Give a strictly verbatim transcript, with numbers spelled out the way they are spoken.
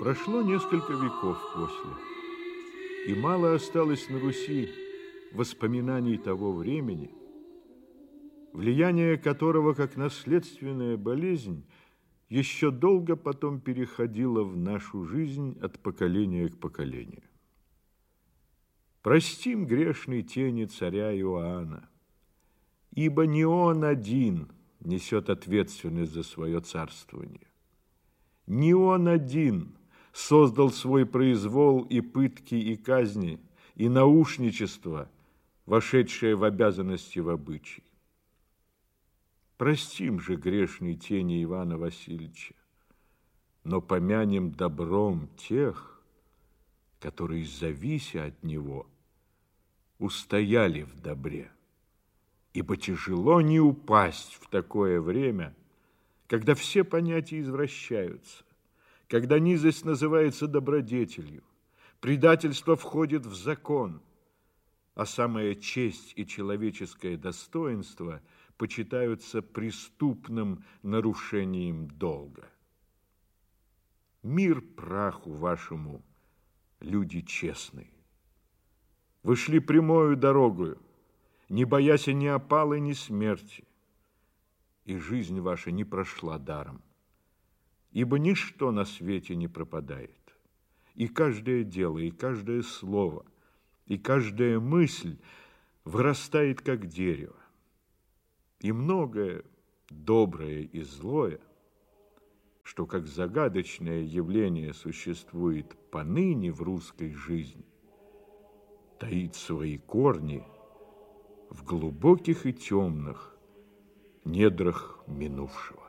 Прошло несколько веков после, и мало осталось на Руси воспоминаний того времени, влияние которого, как наследственная болезнь, еще долго потом переходило в нашу жизнь от поколения к поколению. Простим грешной тени царя Иоанна, ибо не он один несет ответственность за свое царствование. Не он один создал свой произвол и пытки, и казни, и наушничество, вошедшее в обязанности в обычай. Простим же грешной тени Ивана Васильевича, но помянем добром тех, которые, завися от него, устояли в добре. Ибо тяжело не упасть в такое время, когда все понятия извращаются, когда низость называется добродетелью, предательство входит в закон, а самая честь и человеческое достоинство почитаются преступным нарушением долга. Мир праху вашему, люди честные! Вы шли прямою дорогою, не боясь ни опалы, ни смерти, и жизнь ваша не прошла даром, ибо ничто на свете не пропадает, и каждое дело, и каждое слово, и каждая мысль вырастает, как дерево, и многое доброе и злое, что как загадочное явление существует поныне в русской жизни, таит свои корни в глубоких и темных недрах минувшего.